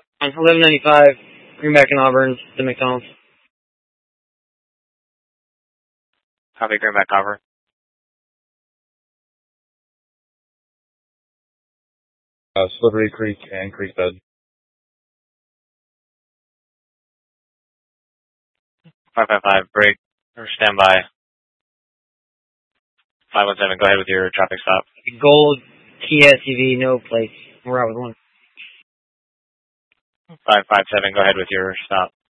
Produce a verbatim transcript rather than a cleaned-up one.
On eleven ninety-five, Greenback and Auburn, the McDonald's. Copy, Greenback, Auburn. Uh, Slippery Creek and Creekbed. five five five, break, or stand by. five one seven, go ahead with your traffic stop. Gold T S U V, no plates. We're out with one. five five seven, go ahead with your stop.